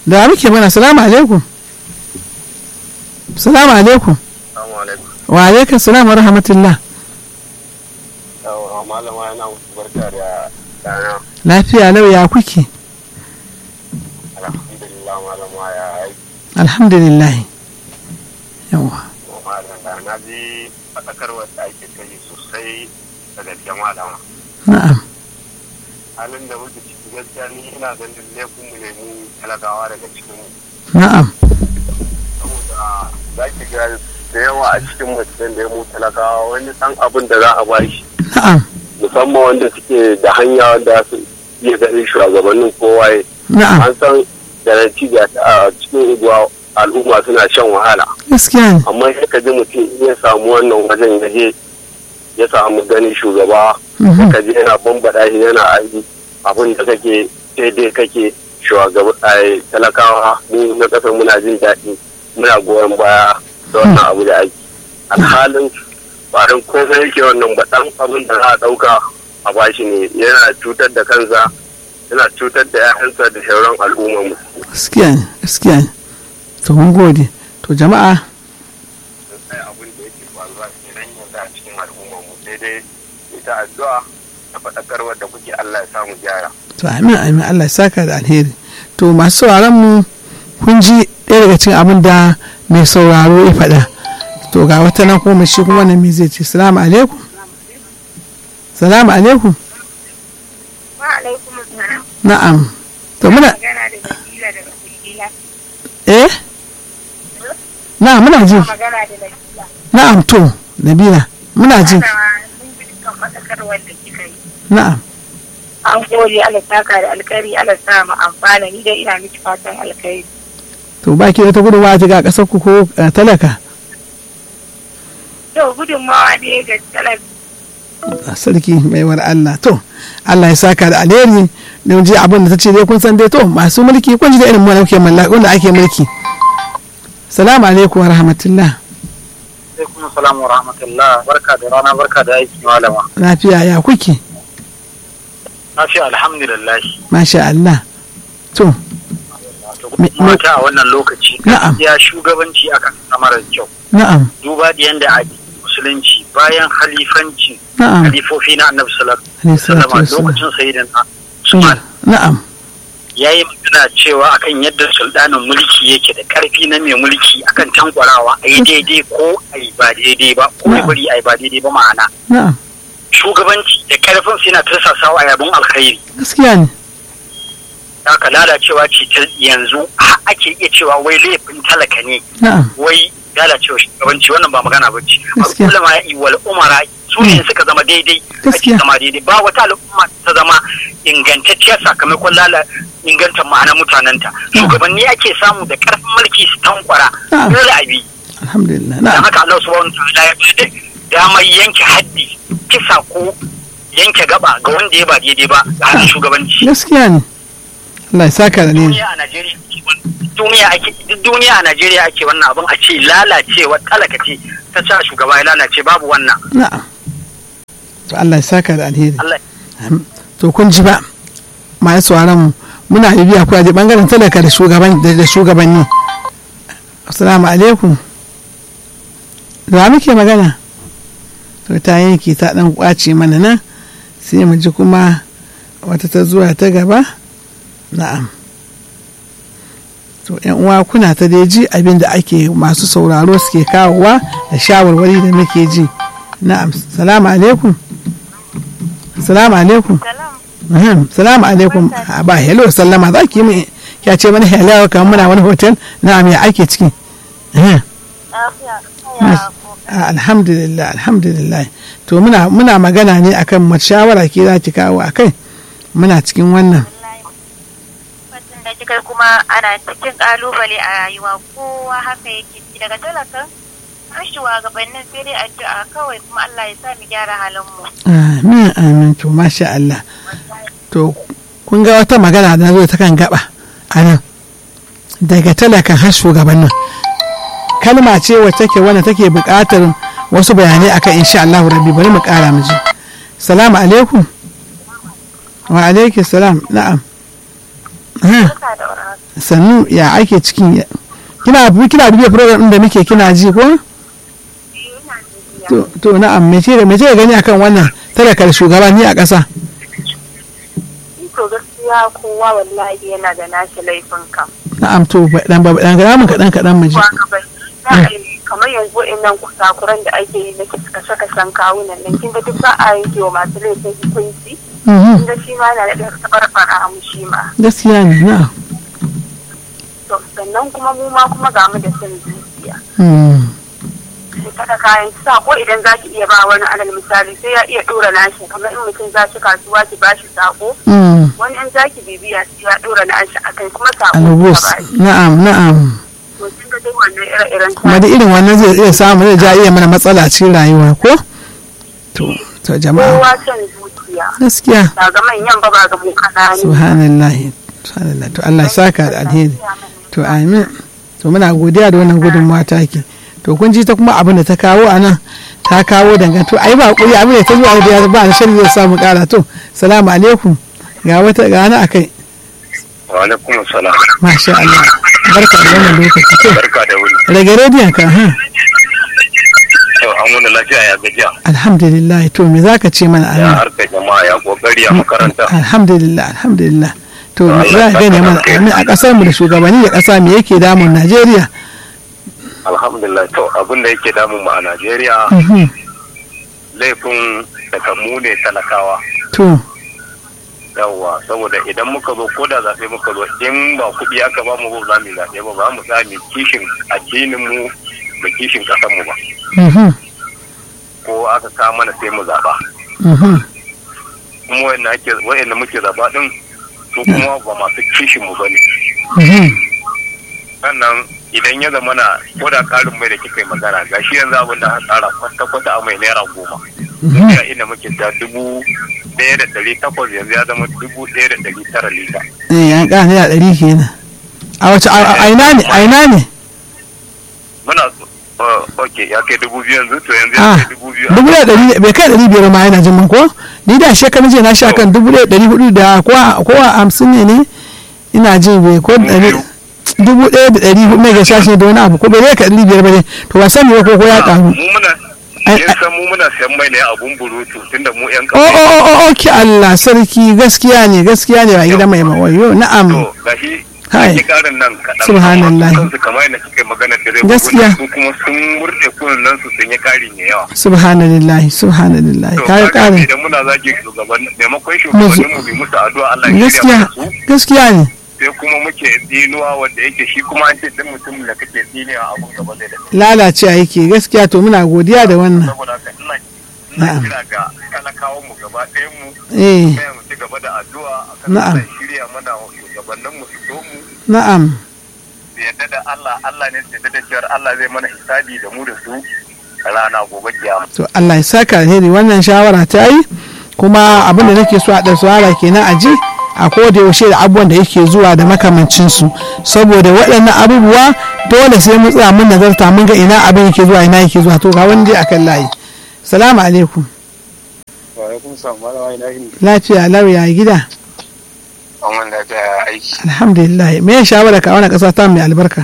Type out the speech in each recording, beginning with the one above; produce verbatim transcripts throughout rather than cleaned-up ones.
da muke mana. Salamu alaikum. Salamu alaikum. Wa alaikum salam wa rahmatullah. Yawa malama yana barka da dana. Lafiya lau ya kuke? Alhamdulillah malama ya aiki. Alhamdulillah. Yawa. Malama na ji fadakarwar da ake kai sosai daga gaske malama. Na'am. Halin da muke ciki gaskiya ni ina ganin laifin mu ne mu talakawa daga cikin mu. Na'am. Saboda za ki ga da yawa a cikin mutum da ya mu talakawa wani san abin da za a bashi. Na'am. Musamman wanda suke da hanya wanda su iya ganin shugabannin kowaye. Na'am. An san da natija a cikin unguwa al'umma suna shan wahala. Gaskiya ne. Amma sai ka ji mutum ya samu wannan wajen ya je ya samu ganin shugaba. Sai ka ji yana bambada shi yana aiki abin da kake daidai kake shugaba talakawa mu na kasar muna jin daɗi muna goyon baya da wannan abu da aiki. Alhalin barin komai yake wannan ba ɗan abin da za a ɗauka a bashi ne yana cutar da kansa yana cutar da 'ya'yansa da sauran al'ummar mu. Gaskiya ne, gaskiya ne. To mun gode. To jama'a. Sai abin da yake faruwa kenan yanzu a cikin al'ummar mu sai dai ita addu'a da faɗakarwar da kuke Allah ya samu gyara. To amin amin Allah ya saka da alheri. To masu sauraron mu kun ji ɗaya daga cikin abin da mai sauraro ya faɗa. To ga wata nan kuma shi kuma wannan me zai ce? Salamu alaikum. Salamu alaikum. Wa alaikum assalam. Na'am. To muna magana da Nabila daga Kungila. eh? Na'am muna ji. Magana da Nabila. Na'am to Nabila muna ji. Mun ji dukkan fadakarwar da kika yi. Na'am. An gode Allah saka da alkhairi Allah sa mu amfana ni dai ina miki fatan alkhairi. To baki da ta gudunmawa ta ga kasar ku ko eh, talaka? To gudunmawa ne ga talaka. Ah, sarki baiwar Allah. To Allah ya saka da alheri. Don ji abin da ta ce dai kun san dai to masu mulki kun ji da irin wanda ake mallaka wanda ake mulki. Salamu alaikum wa rahmatullah. Alaikum salam wa rahmatullah. Barka da rana barka da aiki malama. Lafiya ya kuke? Lafiya alhamdulillah. Masha Allah. To Mata a wannan lokaci Na'am. ya shugabanci akan samarar kyau. na'am Duba da yanda a musulunci bayan halifanci na'am halifofi na Annabi sallallahu Alaihi alaihi salatu wasallam wassalam. lokacin sayyidina Usman na'am yayi magana cewa akan yadda sultanin mulki yake da karfi na mai mulki akan tankwarawa a yi daidai ko a yi ba daidai ba ko ya bari a yi ba daidai ba ma'ana na'am shugabanci da karfin su yana tursasawa a yabon alkhairi gaskiya ne. haka lalacewa ce ta yanzu har ake iya cewa wai laifin talaka ne Na'am wai lalacewa shugabanci wannan ba magana ba ce Gaskiya. al'ulama wal umara su ne suka zama daidai ake Gaskiya. zama daidai ba wata al'umma ta zama ingantacciyar sakamakon lala inganta ma'ana mutanenta shugabanni ake samu da karfin mulki su tankwara Na'am. dole abi alhamdulillah dan na'am haka Allah subhanahu wa ta'ala ya bada damar yanke haddi kisa ko yanke gaba ga wanda ya ba daidai ba a hannun shugabanci gaskiya ne. Allah ya saka da ne. duniya a Najeriya duniya ake duk duniya a Najeriya ake wannan abin a ce lalacewa talaka ce ta sa shugaba ya lalace babu wannan Na'am. To Allah ya saka da alheri. Allah To kun ji ba masu sauraron mu muna bibiya ku a je bangaren talaka da shugaban da da shugabanni. Assalamu alaikum. Da muke magana? To ta yanke ta dan kwace mana nan sai mu ji kuma wata ta zuwa ta gaba. Na'am. To yan uwa kuna ta dai ji abin da ake masu sauraro suke kawowa da shawarwari da muke ji. Na'am. Salamu alaikum. Salamu alaikum. Salam. Ahem, salamu alaikum. Ah, ba hello sallama za ki mu ya ce mana hello kamar muna wani hotel na me ake ciki. Ahem. Lafiya. Mas- ah, alhamdulillah alhamdulillah. To muna muna magana ne akan mace shawara ke za ki kawo akai. Muna cikin wannan. Mutum da kika kuma ana cikin kalubale a rayuwa kowa haka yake ci daga talakan har shugabannin sai dai addu'a kawai kuma Allah ya sa mu gyara halin mu. Amin amin to masha Allah. To kun ga wata magana da zo ta kan gaba a nan daga talakan har shugabannin. Kalma ce wacce take wanda take buƙatar wasu bayanai akan insha Allah rabbi bari mu ƙara mu ji. Salamu alaikum. Wa alaikum salam. Na'am. Barka da warhaka. sannu ya ake cikin kina kina dubiya program din da muke kina ji ko? Eh, ina jiya. to to na'am me ce me ce gani akan wannan talakar shugaba ni a ƙasa? To gaskiya kowa wallahi yana da nashi laifin kam. Na'am to dan ba dan ga mun kadan kadan mu ji. Kowa ka bai. Za a yi kamar yanzu wa'annan kusakuran da ake yi na kashe-kashen kawunan nan kin ga duk ba a yanke wa masu laifin hukunci. Mhm. Kin ga shi ma na da tabarbara mu shi ma. Gaskiya ne na'am. To sannan kuma mu ma kuma ga mu da son zuciya. Mm. Ki kada kayan sa ko idan za ki iya ba wani alal misali sai ya iya dora nashi kamar in mutum za shi kasuwa ki ba shi sako. Mm. Wani in za ki bibiya sai ya dora nashi akai kuma sako Alubus ka ba shi. na'am na'am. To kin ga dai wannan ire-iren Kuma da irin wannan zai iya samu zai ja iya mana matsala cikin rayuwa ko? To to jama'a kowa son zuciya. gaskiya Ba ga manyan ba ba ga mu kanani. subhanallahi subhanallah to Allah ya saka da alheri. To amin. To muna godiya da wannan gudunmawa take. To kun ji ta kuma abin da ta kawo a nan ta kawo danganto ai ba kuri abin da ta zuwa da ya ba da shan zai samu kara to salamu alaikum ga wata ga wani akai wa alaikum salam masha Allah barka da wannan lokaci to barka da wuri rage rediyon ka ha to an wani lafiya ya gajiya alhamdulillah to me zaka ce mana a ya nan harkar jama'a ya kokari a makaranta alhamdulillah alhamdulillah to za ka gane mana amin a kasar mu da shugabanni da kasa me yake damun Najeriya. alhamdulillah to abin da yake damun mu a Najeriya Mhm. laifin daga mu ne talakawa to yawwa saboda idan muka zo ko da zaɓe muka zo in ba kuɗi aka ba mu ba za mu zaɓe ba ba mu sami kishin addinin mu da kishin ƙasar mu ba mhm ko aka kawo mana sai mu zaɓa mhm kuma wayanda ake wayanda muke zaɓa din su kuma ba masu kishin mu bane mhm sannan idan ya zama na ko da ƙarin mai da kika yi magana gashi yanzu abin da aka tsara kwata-kwata a mai naira goma mhm ya inda muke da dubu ɗaya da ɗari takwas yanzu ya zama dubu ɗaya da ɗari tara lita eh an ƙara naira ɗari kenan a wace a ina ne a ina ne muna uh, ok ya kai dubu biyu yanzu to yanzu ya ah kai dubu biyu dubu ɗaya ɗari bai kai ɗari biyar ma yana jin man ko ni da shekaru je na sha kan dubu ɗaya ɗari hudu da kowa kowa hamsin ne ne ina jin bai ko ɗari dubu ɗaya da ɗari hudu ne ga shashi da wani abu ko bai kai ɗari biyar ba ne to ba sani ba ko ko ya ƙaru mu muna yin san mu muna sayan mai ne a burutu tunda mu yan oh oh oh oh okay Allah sarki gaskiya ne gaskiya ne ba gida mai mawayo na'am to gashi Hai. ki karin nan kaɗan Subhanallah. amma su kansu kamar yadda kike magana da zai Gaskiya. su kuma sun murɗe kunan su sun yi kari mai yawa subhanallahi subhanallahi to kai kaga ƙarin idan muna zagi shugaban maimakon shugabannin mu bi musu addu'a Allah ya gaskiya shirya mana su gaskiya ne sai kuma muke tsinuwa wanda yake shi kuma an ce din mutum da kake tsinewa abun gaba zai da lalacewa yake gaskiya to muna godiya da wannan saboda haka ina Na'am. ina kira ga talakawan mu gaba ɗayan mu eh sai mu ci gaba da addu'a akan Na'am. Allah ya shirya mana shugabannin mu su so mu na'am su yadda da Allah Allah ne su yadda da cewa Allah zai mana hisabi da mu da su rana gobe kiyama to Allah ya saka alheri wannan shawara ta yi kuma abin da nake so a da shawara kenan a ji a koda yaushe da abubuwan da yake zuwa da makamancinsu saboda waɗannan abubuwa dole sai mu tsaya mun nazarta mun ga ina abin yake zuwa ina yake zuwa to ga wani dai akan layi salamu alaikum wa alaikum salam malama ina yin lafiya lauya gida amman lafiya aiki alhamdulillah me ya shawara ka wannan ƙasa ta mai albarka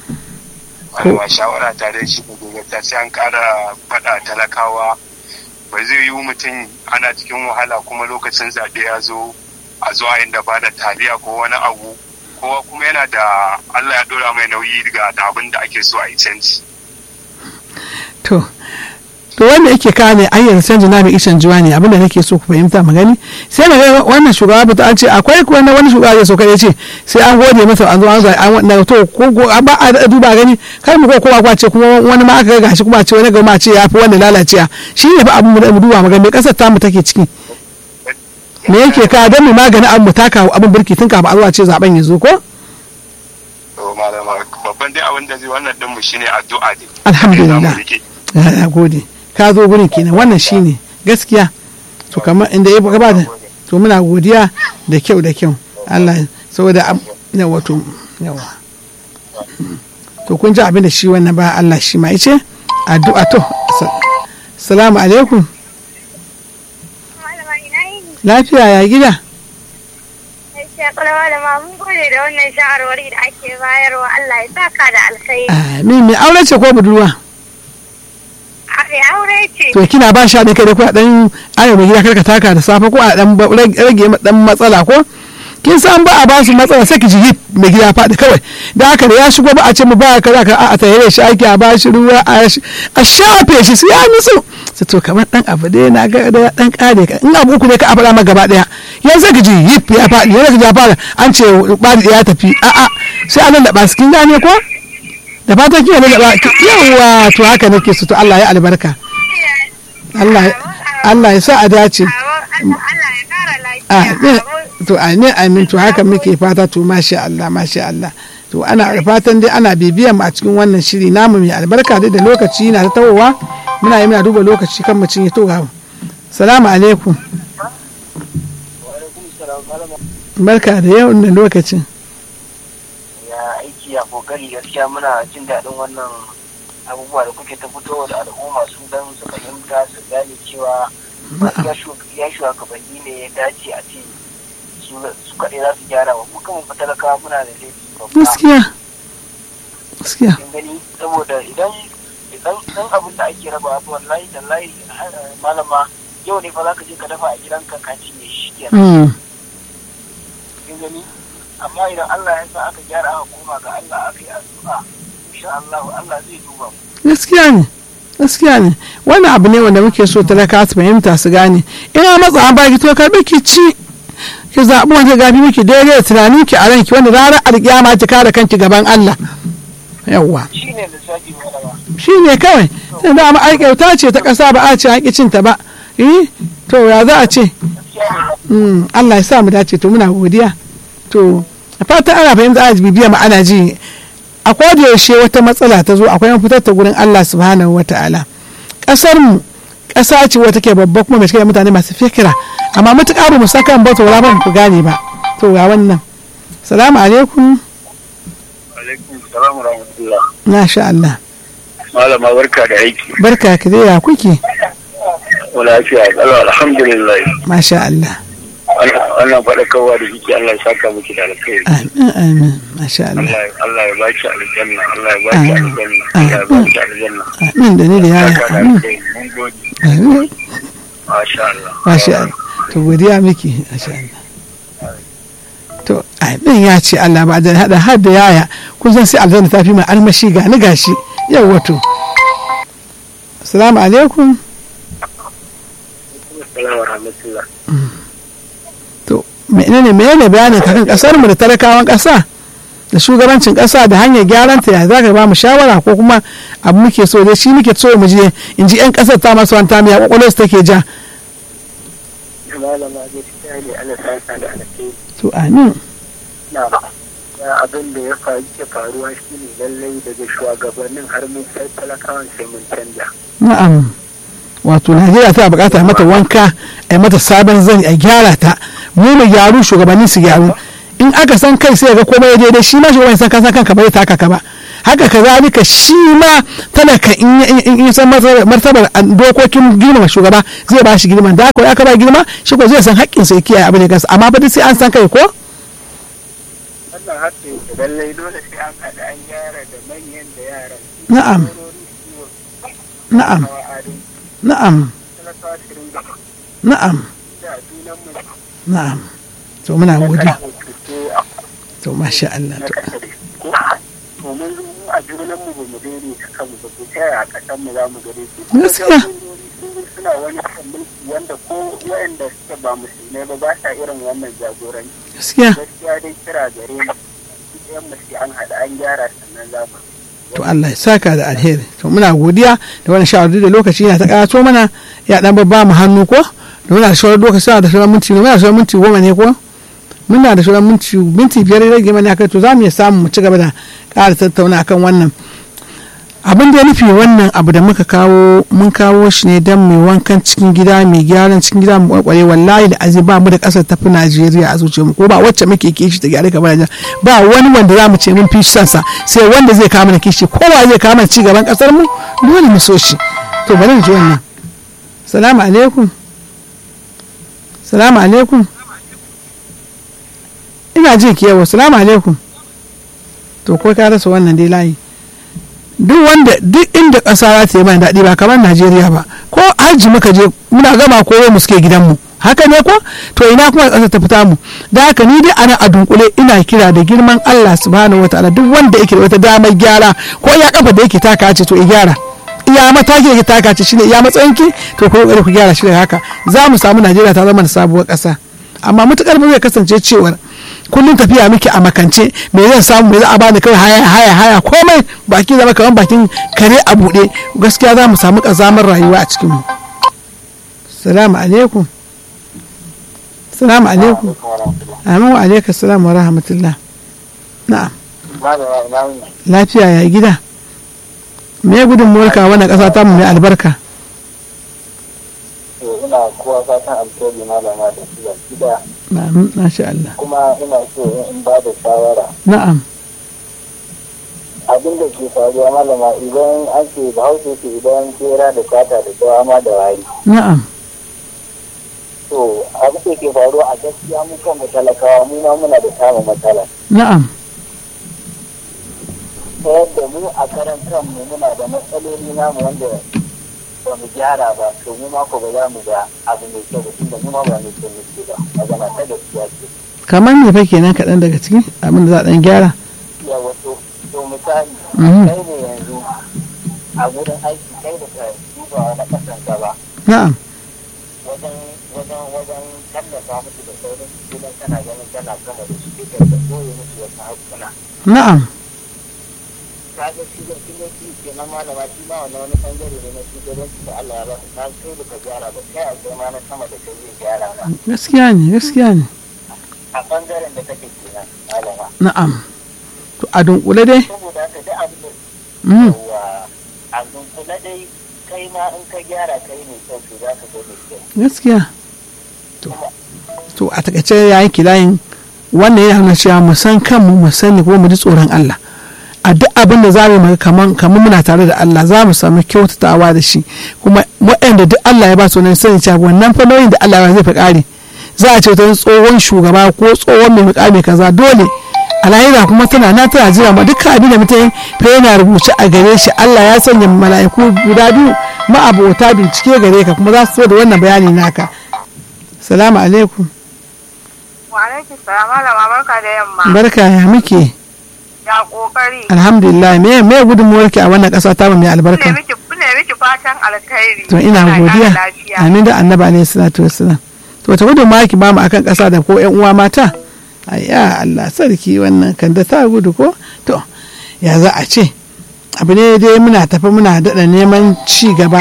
malama shawara ta dai shi ne ta sai an kara fada talakawa ba zai yi mutum ana cikin wahala kuma lokacin zaɓe ya zo a zuwa inda ba da taliya ko wani abu kowa kuma yana da Allah ya dora mai nauyi ga abin da ake so a yi canji. to to wanda yake kawo ne ayyar canji na mai ishan jiwa ne abinda nake so ku fahimta magani sai na wannan shugaba bata an ce akwai kuwa wani shugaba zai so kai ce sai an gode masa an zo an zai an na to ko ba a duba gani kai mu ko kowa kwa ce kuma wani ma aka ga gashi kuma ce wani ga ma ce yafi wanda lalaciya shi ne fa abin mu da duba magani me kasar tamu take ciki me yake ka don mu magani abin mu taka abin burki tun kafin a zuwa ce zaben ya zo ko to malama babban dai abin da zai wannan din mu shine addu'a ne alhamdulillah ya gode ka zo gurin kenan wannan shine gaskiya to kamar inda ya gaba da to muna godiya da kyau da kyau Allah saboda yawa to yawa to kun ji abin da shi wannan ba Allah shi ma yace addu'a to assalamu alaikum lafiya ya gida lafiya kalawa da ma mun gode da wannan shawarwari da ake bayarwa. Allah ya saka da alkhairi. amin. Mai aure ce ko budurwa? Ai aure ce. To kina ba sha ne kai da ku a dan ayo mai gida karka taka da safe ko a dan rage dan matsala ko? Kin san ba a ba su matsala sai ki ji mai gida faɗi kawai. Da haka da ya shigo ba a ce mu ba ka ka a tayar shi ake a ba shi ruwa a shafe shi sai ya nutsu. Sai to kamar dan abu dai na ga da dan kare ka in abu uku ne ka afara ma gaba daya. Yanzu ki ji yip ya faɗi yanzu ya fara an ce bari ya tafi a'a sai an lallaba su kin gane ko? Da fatan kina lallaba yawa to haka nake so to Allah ya albarka. Allah Allah ya sa a dace. Allah ya kara lafiya. To amin amin to haka muke fata to masha Allah masha Allah. To ana fatan dai ana bibiyan mu a cikin wannan shiri namu mai albarka dai da lokaci na ta tawowa muna yi muna duba lokaci kan mutum ya toga. Salamu alaikum. Barka da yau da lokacin. Ya aiki ya kokari gaskiya muna jin daɗin wannan abubuwa da kuke ta fitowa da al'umma su dan su fahimta su gane cewa ya shugabanni ne ya dace a ce su kaɗai za su gyara wa mu kan talakawa muna da laifi babba. Gaskiya. Gaskiya. Gani saboda idan idan abin da ake raba abu wallahi tallahi malama yau ne fa za ka je ka dafa a gidanka ka cinye shi kenan. Gani amma idan Allah ya sa aka gyara aka koma ga Allah aka yi addu'a insha Allah Allah zai duba mu. Gaskiya ne. Gaskiya ne wannan abu ne wanda muke so talaka su fahimta su gane ina matsa ba ki to karbi ki ci ki zaɓi wanda gafi miki daidai da tunanin ki a ranki wanda ranar alƙiyama ki kare kanki gaban Allah yawwa shine lissafi malama shine kawai sai da ma aikauta ce ta ƙasa ba a ce an cin ta ba eh to ya za a ce Allah ya sa mu dace to muna godiya to a fatan ana fahimta ana bibiya ma ana ji a yaushe wata matsala ta zo akwai fitar ta gurin Allah subhanahu wa ta'ala kasar mu kasa ce wata ke babba kuma mai cike da mutane masu fikira amma mutuƙa ba mu saka ba to ba ku gane ba to ga wannan salamu alaikum alaikum salam wa rahmatullah masha Allah malama barka da aiki barka ka dai ya kuke wala lafiya alhamdulillah masha Allah wannan faɗakarwa da kike Allah ya saka miki da alkhairi amin amin masha Allah Allah ya baki aljanna Allah ya baki aljanna Allah ya baki aljanna amin da ni da yaya amin mun gode amin masha Allah masha Allah to godiya miki masha Allah to amin ya ce Allah ba da hada har da yaya kun san sai aljanna ta fi mai almashi ga ni gashi yau wato assalamu alaikum assalamu rahmatullah menene menene bayanin kan kasar mu da talakawan kasa da shugabancin kasa da hanyar gyaran ta ya zaka ba mu shawara ko kuma abu muke so dai shi muke so mu je in ji yan kasar ta masu wanta mai kwakwalwar su take ja to amin na abin da ya faru ke faruwa shine lallai daga shugabannin har mun sai talakawan sai mun canja na'am wato Najeriya ta bukata mata wanka a mata sabon zani a gyara ta mu mu gyaru shugabanni su gyaru in aka san kai sai ga komai daidai shi ma shugaban san kansa kanka bai taka ka ba haka kazalika shi ma talaka in in san martabar dokokin girma shugaba zai ba shi girman da aka ba girma shi ko zai san haƙƙin sa kiyaye abin da kansa amma fa sai an san kai ko wannan haƙƙin lallai dole sai an kada an gyara da manyan da yaran na'am na'am na'am na'am na'am to muna godiya to masha Allah to to mun a junan mu bamu dare ta kanmu ba ko ta a kasan mu zamu gare su gaskiya suna wani mulki wanda ko wayanda suke ba musulmai ba ba sa irin wannan jagoranci gaskiya gaskiya dai kira gare mu idan mu sai an hada an gyara sannan zamu to Allah ya saka da alheri to muna godiya da wannan shawarwari da lokaci yana ta karato mana ya dan babba mu hannu ko da muna da shawarar lokaci da shawarar minti muna da shawarar minti goma ne ko muna da shawarar minti minti biyar rage mana kai to za mu iya samu mu ci gaba da ƙara tattauna akan wannan abin da ya nufi wannan abu da muka kawo mun kawo shi ne don mai wankan cikin gida mai gyaran cikin gida mu kwakwale wallahi da azai ba mu da kasar tafi Najeriya a zuciyarmu ko ba wacce muke kishi ta gyara kamar ba wani wanda za mu ce mun fi sansa sai wanda zai kawo mana kishi kowa zai kawo mana ci gaban kasar mu dole mu so shi to bari mu ji wannan salamu alaikum salamu alaikum ina jin ki yawa salamu alaikum to ko ka rasa wannan dai layi duk wanda duk inda ƙasa za ta yi mana daɗi ba kamar Najeriya ba ko hajji muka je muna gama koyo mu suke gidanmu haka ne ko to ina kuma ƙasa ta fita mu da haka ni dai ana a dunkule ina kira da girman Allah subhanahu wataala duk wanda yake da wata damar gyara ko ya kafa da yake taka ce to ya gyara iya mataki yake taka ce shine iya matsayinki to ku kokari ku gyara shi daga haka za mu samu Najeriya ta zama da sabuwar ƙasa amma mutukar ba zai kasance cewar kullum tafiya miki a makance me zan samu me za a bani kawai haya haya haya komai baki zama kamar bakin kare a buɗe gaskiya za mu samu ƙazamar rayuwa a cikin mu salamu alaikum salamu alaikum amin wa alaikum salam wa rahmatullah na'am lafiya ya gida me gudun mulka wannan ƙasa ta mu mai albarka ina kowa fatan alkhairi malama da su baki da na'am masha Allah kuma ina so in ba da shawara na'am abin da ke faruwa malama idan an ce bahaushe ce idan kera da sata da tsawa ma da wari na'am to abin da ke faruwa a gaskiya mu kan talakawa mu ma muna da samun matsala na'am ta yadda mu a karan kanmu muna da matsaloli namu wanda ba mu gyara ba to mu ma ko ba za mu ga abu mai kyau da tunda mu ma ba mai kyau muke ba magana ta gaskiya ce kamar me fa kenan kaɗan daga ciki abin da za a ɗan gyara ya wato to misali kai ne yanzu a wurin aiki kai da ka duba na kasanta ba na'am wajen wajen wajen tallafa musu da sauran idan kana ganin kana sama da su kai da koyi musu wasu haƙƙuna na'am kaga shi da shi ne shi ke nan malama shi ma wannan wani bangare ne na shugabanci da Allah ya ba su kai da ka gyara ba kai a kai ma na sama da kai zai gyara ba gaskiya ne gaskiya ne a bangaren da kake kenan malama na'am to a dunkule dai saboda haka da abin da mm. yawa a dunkule dai kai ma in ka gyara kai ne kyau to za ka ga mai kyau gaskiya to to a takaice yayin kilayin wannan yana nuna cewa mu san kanmu mu sani kuma mu ji tsoron Allah a duk abin da za mu yi kaman kaman muna tare da Allah za mu samu kyautatawa da shi kuma waɗanda duk Allah ya ba su wannan sani cewa wannan fa nauyin da Allah ya zai fa kare za a ce ta tsohon shugaba ko tsohon mai mukami kaza dole a lahira kuma tana na tana jira ma dukkan abin da mutum fa yana rubuce a gare shi Allah ya sanya mala'iku guda biyu ma'abota bincike gare ka kuma za su so da wannan bayani naka salamu alaikum Wa alaikum salam malama barka da yamma. barka ya muke Ya kokari. alhamdulillah me me gudunmuwar ki a wannan kasa ta mai albarka Ne miki ne miki fatan alkhairi. to ina Allah ya godiya kara lafiya. amin da annabi alaihi salatu wassalam to ta gudunmuwa ki ba mu akan kasa da ko ƴan uwa mata ayya Allah sarki wannan kan da ta gudu ko to ya za a ce abu ne dai muna tafi muna daɗa neman ci gaba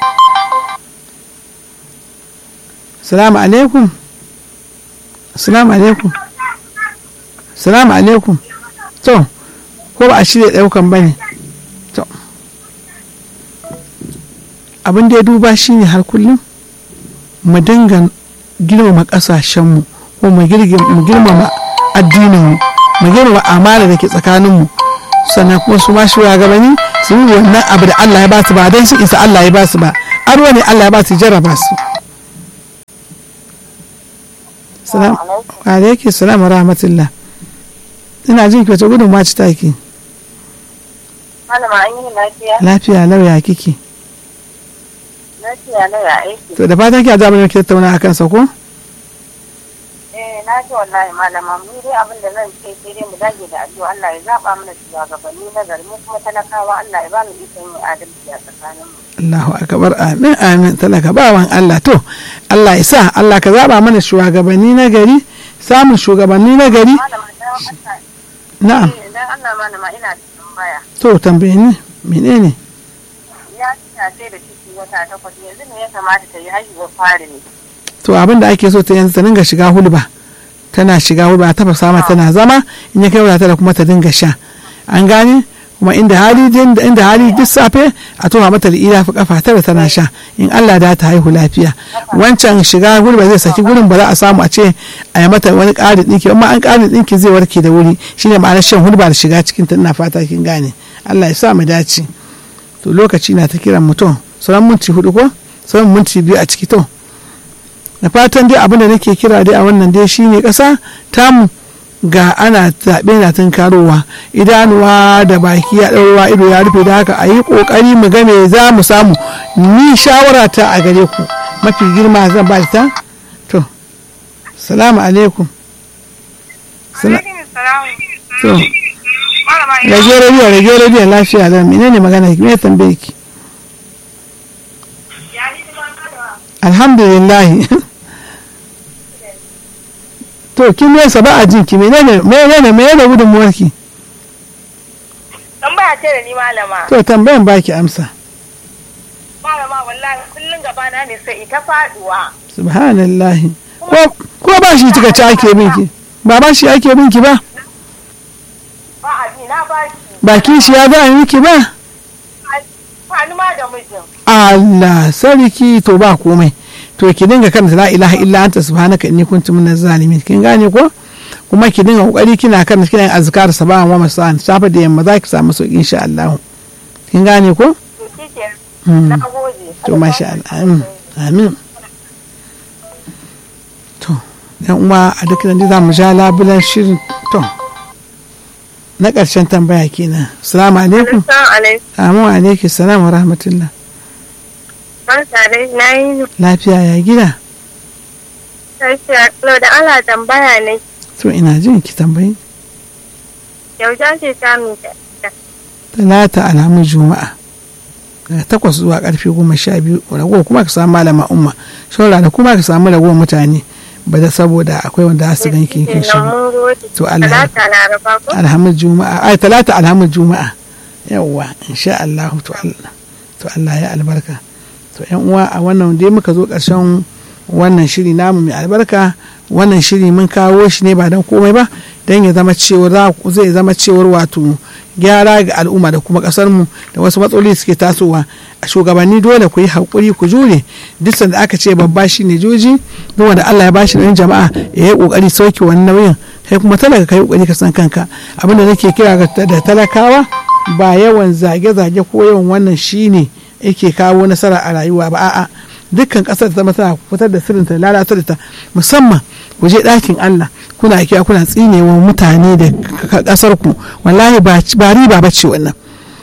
salamu alaikum salamu alaikum salamu alaikum to ko ba a shirya ɗaukan ba ne to abin da ya duba shi ne har kullum mu dinga girmama ƙasashenmu ko mu girmama addininmu mu girmama amana da ke tsakaninmu sannan kuma su ma shugabanni su yi wannan abu da Allah ya ba su ba don shi isa Allah ya ba su ba aro ne Allah ya ba su jarraba su salam alaikum salam wa rahmatullah ina jin ki wace gudun maci taki Malama an yi lafiya. lafiya lauya kike Lafiya na ya aiki. to da fatan ki a zaɓar ki tattauna akan sa ko Eh na ji wallahi malama mu dai abin da zan ce sai dai mu dage da addu'a Allah ya zaba mana shugabanni na gari mu kuma talakawa Allah ya ba mu ikon yin adalci a tsakaninmu. Allahu akbar amin amin talaka bawan Allah to Allah ya sa Allah ka zaba mana shugabanni na gari samun shugabanni na gari Malama dan Allah. na'am Eh dan Allah malama ina da tambaya. to tambaye ni menene Ya ta sai da ciki wata takwas yanzu ne ya kamata ta yi haihuwar fari ne. to abin da ake so ta yanzu ta dinga shiga hulba tana shiga hulba ta fasa mata tana zama in ya kai wadata da kuma ta dinga sha an gane kuma inda hali inda hali duk safe a toha mata da ila fi kafa tara tana sha in Allah da ta haihu lafiya wancan shiga hulba zai saki gurin ba za a samu a ce a yi mata wani ƙarin ɗinki amma an ƙarin ɗinki zai warke da wuri shine ma'anar shan hulba da shiga cikin ta ina fata kin gane Allah ya sa mu dace to lokaci na ta kiran mutum sauran minti hudu ko sauran minti biyu a ciki to da fatan dai abin da nake kira dai a wannan dai shine ƙasa tamu ga ana zaɓe na tunkarowa idanuwa da baki ya ɗauruwa ido ya rufe da haka a yi ƙoƙari mu ga me za mu samu. Ni shawara ta a gare ku mafi girma zan ba ta to salamu alaikum. to rage rediyo rage rediyo lafiya da menene magana ki me tambaye ki? alhamdulillah. to kin nesa ba a jin ki menene menene menene gudunmuwar ki? tambaya ce da ni malama. to tambayan baki amsa. malama wallahi kullun gaba na ne sai ita faduwa. subhanallah. ko ko ba shi kika ci ake binki ba ba shi ake binki ba? ba a bi na ba shi. ba kishi ya za a miki ba? Fani ma da mijin. Allah sarki to ba komai. To ki dinga karanta la ilaha illa anta subhanaka inni kuntu minaz zalimin kin gane ko? Kuma ki dinga kokari kina karanta kina yin azkar sabahan wa masa'an safa da yamma zaki samu sauki insha Allah. Kin gane ko? To kike. Na gode. To masha Allah. Amin. To yan uwa a duk nan za mu ja labulan shirin to na ƙarshen tambaya kenan. Assalamu alaikum. Assalamu alaikum. Amin wa alaikum salam wa rahmatullah. Barka dai na yi. Lafiya ya gida? Lafiya lo da Allah tambaya ne. To ina jin ki tambayi. Yau ja ce ta mi ta. Talata alhamis juma'a. Daga takwas zuwa karfe goma sha biyu rago kuma ka samu malama umma. Shaura da kuma ka samu ragowar mutane. Ba da saboda akwai wanda za su gan ki kin shigo. To Allah. Talata laraba ko? Alhamis juma'a. Ai talata alhamis juma'a. Yawwa insha Allah to Allah. To Allah ya albarka. To yan uwa a wannan dai muka zo ƙarshen wannan shiri namu mai albarka. Wannan shiri mun kawo shi ne ba don komai ba don ya zama cewar zai zama cewar wato gyara ga al'umma da kuma kasar mu da wasu matsaloli suke tasowa. A shugabanni dole ku yi haƙuri ku jure duk sanda aka ce babba shi ne joji duk wanda Allah ya bashi nauyin jama'a ya yi ƙoƙari sauke wannan nauyin kai kuma talaka kai ƙoƙari ka san kanka. Abin da nake kira da talakawa ba yawan zage-zage ko yawan wannan shine yake kawo nasara a rayuwa ba a'a dukkan kasar ta zama tana fitar da sirrin ta lalata da ta musamman ku je ɗakin Allah kuna kiya kuna tsinewa mutane da kasar ku wallahi ba riba bace wannan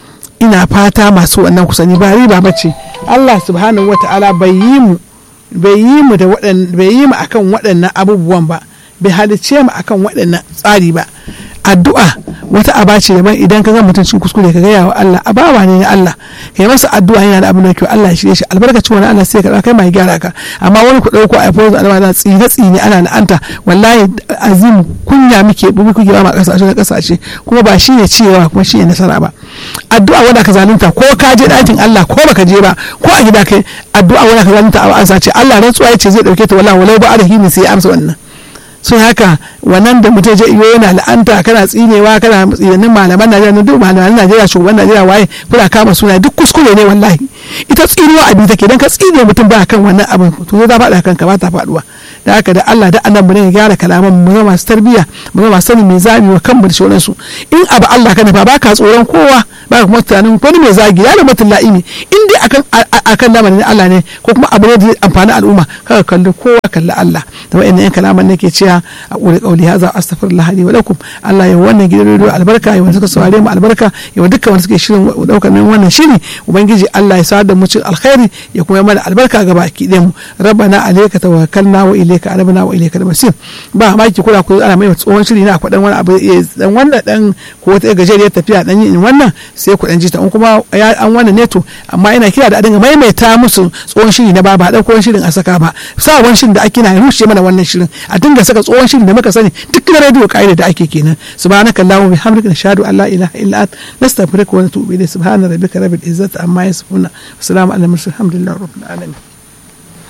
ina fata masu wannan kusani ba riba bace Allah subhanahu wata'ala bai yi mu bai yi mu da waɗannan bai yi mu akan waɗannan abubuwan ba bai halice mu akan waɗannan tsari ba addu'a wata aba ce daban idan ka ga mutum cikin kuskure ka gaya wa Allah abawa ne na Allah kai masa addu'a yana da abin da kyau Allah ya shirye shi albarkacin wani Allah sai ka kai mai gyara ka amma wani ku dauko iPhone alama na tsine tsine ana la'anta wallahi azim kunya muke bu kuke ba ma kasashe na kasashe kuma ba shine cewa kuma shine nasara ba addu'a wanda ka zalunta ko ka je dakin Allah ko baka je ba ko a gida kai addu'a wanda ka zalunta a ansa ce Allah rantsuwa yace zai dauke ta wallahi walau ba arhini sai ya amsa wannan sun haka wannan da mutum je iyo yana la'anta kana tsinewa kana tsinanin malaman Najeriya duk malaman Najeriya shugaban Najeriya waye kuna kama suna duk kuskure ne wallahi ita tsinewa abin take dan ka tsine mutum ba kan wannan abin to zai faɗa kanka ba ta faɗuwa da haka da Allah da annabi ne ya gyara kalaman mu zama masu tarbiyya mu zama masu sanin me zami wa kanmu da shoran su in abu Allah ka nufa baka tsoron kowa ba kuma tunanin wani mai zagi ya da mutum la'imi in dai akan akan lamarin Allah ne ko kuma abu ne da amfani al'umma kaga kalli kowa kalli Allah da wa'annan kalaman nake cewa a ƙuri ƙauli haza astaghfirullah li wa lakum Allah ya wannan gidan rediyo albarka ya wanda suka saurare mu albarka ya wanda dukkan wanda suke shirin daukar nan wannan shiri ubangiji Allah ya sa da mu cikin alkhairi ya kuma mana albarka ga baki ɗayan mu rabbana alayka tawakkalna wa ilayka anabna wa ilayka al-masir ba ma ki kula ku ana mai tsohon shiri na kwadan wani abu dan wannan dan ko wata gajeriyar tafiya dan yin wannan sai ku dan ji ta kuma an wannan ne to amma ina kira da a dinga maimaita musu tsohon shiri na ba ba dan kowan shirin a saka ba sa wani shirin da ake na rushe mana wannan shirin a dinga saka tsohon shirin da muka sani duk na radio kaida da ake kenan subhanaka allahumma bihamdika nashhadu an la ilaha illa anta nastaghfiruka wa natubu ilayk subhana rabbika rabbil izzati amma yasifun wa salamun alal mursalin alhamdulillahi rabbil alamin